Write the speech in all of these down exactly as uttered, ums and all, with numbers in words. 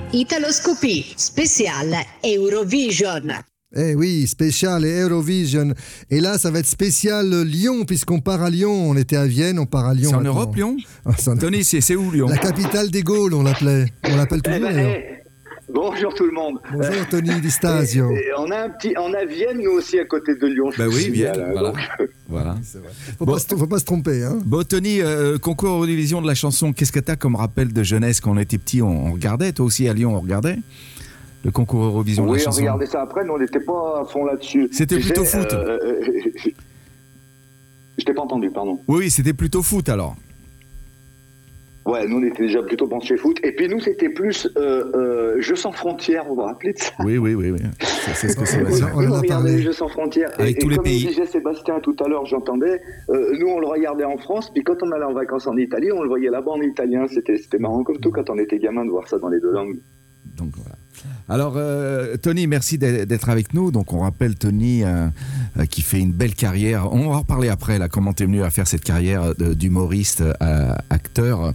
Italoscopie, spécial Eurovision. Eh oui, spécial et Eurovision. Et là, ça va être spécial Lyon, puisqu'on part à Lyon. On était à Vienne, on part à Lyon. C'est en maintenant. Europe, Lyon Ah, c'est en... Tony, c'est, c'est où, Lyon? La capitale des Gaules, on l'appelait. On l'appelle toujours, Eh ben, d'ailleurs. hey, bonjour tout le monde. Bonjour, Tony Di Stasio. Et, et on a un petit, on a Vienne, nous aussi, à côté de Lyon. Bah oui, Vienne, là, voilà. donc, voilà. Faut, Bon. pas, se- faut pas se tromper, hein. Bon, Tony, euh, concours Eurovision de la chanson, qu'est-ce que t'as comme rappel de jeunesse quand on était petit, on, on regardait, toi aussi à Lyon, on regardait le concours Eurovision de oui, la on chanson. regardait ça après, nous on n'était pas à fond là-dessus. C'était Tu plutôt sais, foot. euh, euh, je t'ai pas entendu, pardon. Oui, oui, c'était plutôt foot alors. Ouais, nous on était déjà plutôt branchés foot. Et puis nous c'était plus euh, euh, Jeux sans frontières, vous vous rappelez de ça? Oui, oui, oui, oui. C'est, c'est ce que c'est. On a- on Nous, en a regardait parlé. les Jeux sans frontières. Avec et, tous et les comme pays. disait Sébastien tout à l'heure, j'entendais, euh, nous on le regardait en France, puis quand on allait en vacances en Italie, on le voyait là-bas en italien. C'était, c'était marrant comme tout quand on était gamin de voir ça dans les deux langues. Donc voilà. Alors euh, Tony, merci d'être d'être avec nous. Donc on rappelle Tony euh, euh, qui fait une belle carrière. On va en reparler après là, comment t'es venu à faire cette carrière de- d'humoriste à acteur.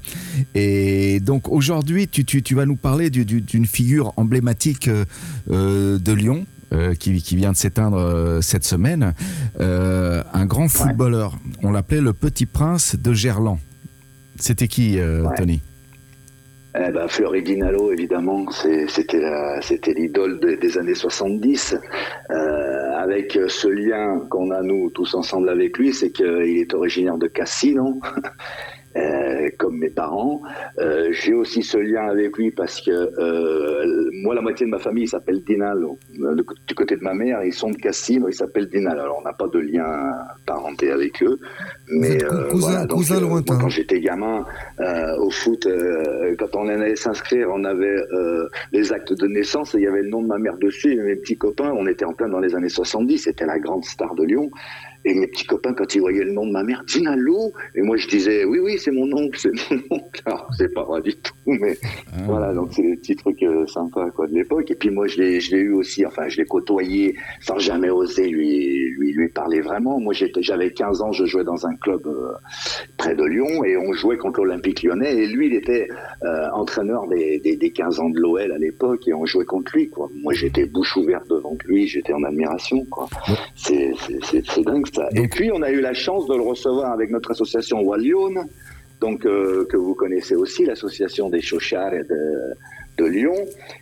Et donc aujourd'hui, tu, tu, tu vas nous parler du- du- d'une figure emblématique euh, euh, de Lyon. euh, qui, qui vient de s'éteindre euh, cette semaine, euh, un grand footballeur. On l'appelait le Petit Prince de Gerland. C'était qui, euh, Ouais. Tony? Eh ben, Floridinalo, évidemment, c'est- c'était la- c'était l'idole de- des années soixante-dix. Euh, avec ce lien qu'on a, nous, tous ensemble avec lui, c'est qu'il est originaire de Cassino, euh, comme mes parents. Euh, j'ai aussi ce lien avec lui parce que euh, moi, la moitié de ma famille s'appelle Dinalo. Euh, Du du côté de ma mère, ils sont de Cassino, ils s'appellent Dinalo. Alors, on n'a pas de lien parenté avec eux. Mais êtes cou- euh, cousin- voilà, donc, cousin euh, moi, lointain. quand j'étais gamin, euh, au foot, euh, quand on allait s'inscrire, on avait euh, les actes de naissance et il y avait le nom de ma mère dessus. Et mes petits copains, on était en plein dans les années soixante-dix, c'était la grande star de Lyon. Et mes petits copains, quand ils voyaient le nom de ma mère, Dinalo, et moi je disais, oui, oui, c'est mon oncle, c'est mon oncle. Alors, c'est pas vrai du tout, mais Ah. voilà, donc c'est des petits trucs euh, sympas, quoi, de l'époque. Et puis moi, je l'ai, je l'ai eu aussi, enfin, je l'ai côtoyé sans jamais oser lui, lui, lui parler vraiment. Moi, j'étais, j'avais quinze ans, je jouais dans un club euh, près de Lyon et on jouait contre l'Olympique Lyonnais. Et lui, il était euh, entraîneur des, des, des quinze ans de l'O L à l'époque et on jouait contre lui, quoi. Moi, j'étais bouche ouverte devant lui, j'étais en admiration, quoi. C'est, c'est, c'est, c'est dingue, ça. Et puis, on a eu la chance de le recevoir avec notre association Wallione, donc euh, que vous connaissez aussi, l'association des Chauchards de, de Lyon,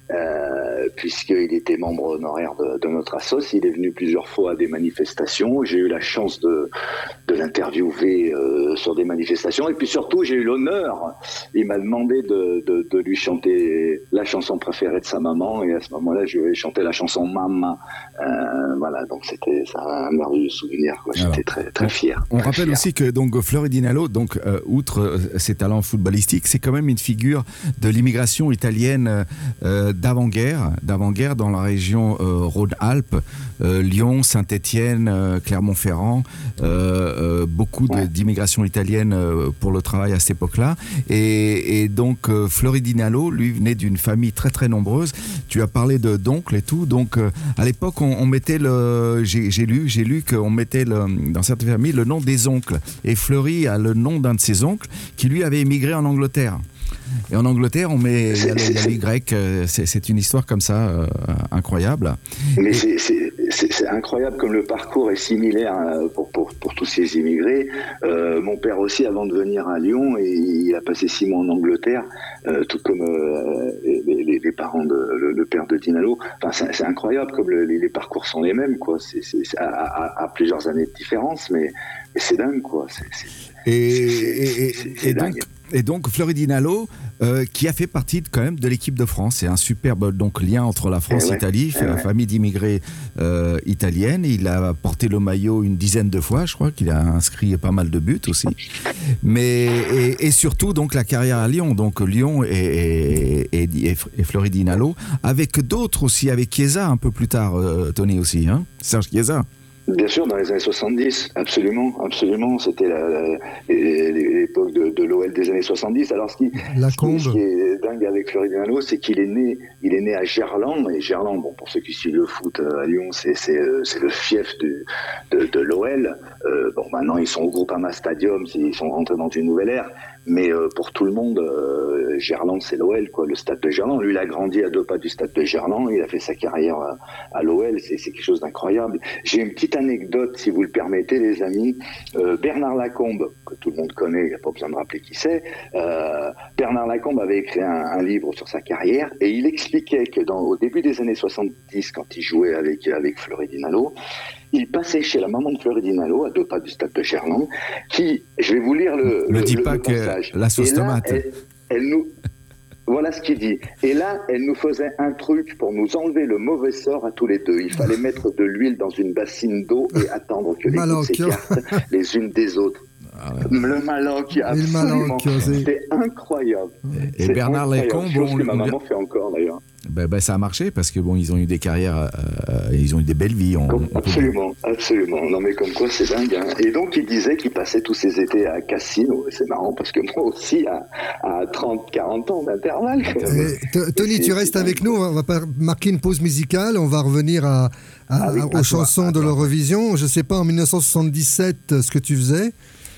euh, puisqu'il était membre honoraire de, de notre assoce. Il est venu plusieurs fois à des manifestations. J'ai eu la chance de, de l'interviewer euh, sur des manifestations. Et puis surtout, j'ai eu l'honneur. Il m'a demandé de, de, de lui chanter la chanson préférée de sa maman. Et à ce moment-là, je lui ai chanté la chanson Mama. Euh, voilà, donc c'était ça, un merveilleux souvenir, quoi. J'étais Alors, très, très fier. On très rappelle fier. aussi que donc Floridinalo, donc euh, outre euh, ses talents footballistiques, c'est quand même une figure de l'immigration italienne euh, d'avant-guerre, d'avant-guerre dans la région euh, Rhône-Alpes, euh, Lyon, Saint-Étienne, euh, Clermont-Ferrand, euh, euh, beaucoup de- Ouais. d'immigration italienne euh, pour le travail à cette époque-là. Et, et donc euh, Floridinalo, lui, venait d'une famille très très nombreuse. Tu as parlé de d'oncles et tout. Donc euh, à l'époque, on, on mettait le, j'ai j'ai lu, j'ai lu qu'on mettait le, dans certaines familles le nom des oncles. Et Fleury a le nom d'un de ses oncles qui lui avait émigré en Angleterre. Et en Angleterre, on met il y a le- il y a l'Y. euh, C'est c'est une histoire comme ça euh, incroyable. Mais c'est, c'est, c'est, c'est incroyable comme le parcours est similaire euh, pour, pour, pour tous ces immigrés. Euh, mon père aussi, avant de venir à Lyon, et il a passé six mois en Angleterre, euh, tout comme euh, les, les, les parents de le, le père de Dinalo. Enfin, c'est, c'est incroyable comme le, les, les parcours sont les mêmes, quoi. C'est, c'est, c'est à, à, à plusieurs années de différence, mais, mais c'est dingue, quoi. C'est, c'est, Et, c'est- et- et- c'est- c'est et donc, dingue. et donc Floridinalo, euh, qui a fait partie de, quand même de l'équipe de France. C'est un superbe donc, lien entre la France et Eh ouais, l'Italie, eh ouais. famille d'immigrés euh, italienne. Il a porté le maillot une dizaine de fois, je crois qu'il a inscrit pas mal de buts aussi. Mais, et, et surtout donc la carrière à Lyon, donc Lyon et, et, et, et- et Floridinalo, avec d'autres aussi, avec Chiesa un peu plus tard, euh, Tony aussi, hein, Serge Chiesa. Bien sûr, dans les années soixante-dix, absolument, absolument. C'était la, la- l'époque de, de l'O L des années soixante-dix. Alors, ce qui, La ce qui, ce Combe. qui est dingue avec Floridinalo, c'est qu'il est né, il est né à Gerland, et Gerland, bon, pour ceux qui suivent le foot à Lyon, c'est, c'est, c'est le fief de, de, de l'O L. Euh, bon, maintenant, ils sont au Groupama Stadium, ils sont rentrés dans une nouvelle ère. Mais euh, pour tout le monde, euh, Gerland, c'est l'O L, quoi, le stade de Gerland. Lui, il a grandi à deux pas du stade de Gerland. Il a fait sa carrière à, à l'O L. C'est, c'est quelque chose d'incroyable. J'ai une petite anecdote, si vous le permettez, les amis. Euh, Bernard Lacombe, que tout le monde connaît, il n'y a pas besoin de rappeler qui c'est. Euh, Bernard Lacombe avait écrit un, un livre sur sa carrière et il expliquait que dans, au début des années soixante-dix, quand il jouait avec, avec Floridinalo, il passait chez la maman de Floridinalo, à deux pas du stade de Gerland, qui, je vais vous lire le, Ne le, dis le, pas le que passage. la sauce Et là, tomate. Elle, elle nous, voilà ce qu'il dit. Et là, elle nous faisait un truc pour nous enlever le mauvais sort à tous les deux. Il fallait mettre de l'huile dans une bassine d'eau et attendre que les gouttes s'écartent les unes des autres. Ah ouais. Le Malocchio, absolument. C'était incroyable. Et, et Bernard Lacombe, bon, que ma maman fait encore d'ailleurs. Ben, ben, ça a marché parce que bon, ils ont eu des carrières, euh, ils ont eu des belles vies. On, comme, on absolument, peut... absolument. Non mais comme quoi c'est dingue. Hein. Et donc il disait qu'il passait tous ses étés à Cassino. C'est marrant parce que moi aussi à, à trente, quarante ans d'intervalle. Et, Tony, tu restes avec nous. On va marquer une pause musicale. On va revenir à, à, ah oui, aux à chansons toi, de l'Eurovision. Je ne sais pas en dix-neuf cent soixante-dix-sept ce que tu faisais.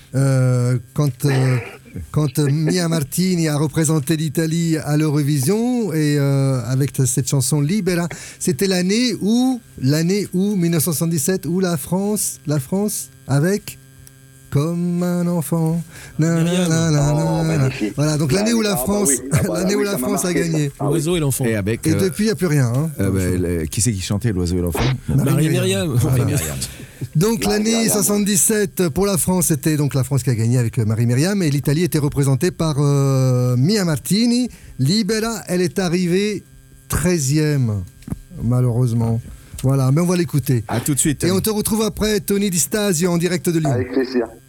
Euh, quand, euh, quand Mia Martini a représenté l'Italie à l'Eurovision et euh, avec cette chanson Libera, c'était l'année où, l'année où, dix-neuf cent soixante-dix-sept, où la France, la France avec Comme un enfant. Na, na, na, na, oh, na. Voilà, donc l'année où la France, ah, bah oui. ah, bah, l'année oui, où la France a gagné. Ah, l'oiseau oui. et l'enfant. Et, avec, et euh, depuis, il n'y a plus rien. Hein. Euh, bah, le, qui c'est qui chantait l'oiseau et l'enfant? Marie-Myriam. Marie-Myriam. Donc Marie l'année Myriam. soixante-dix-sept pour la France, c'était donc la France qui a gagné avec Marie-Myriam et l'Italie était représentée par euh, Mia Martini. Libera, elle est arrivée treizième, malheureusement. Voilà, mais on va l'écouter. À tout de suite. Et on te retrouve après, Tony Di Stasio, en direct de Lyon. Avec plaisir.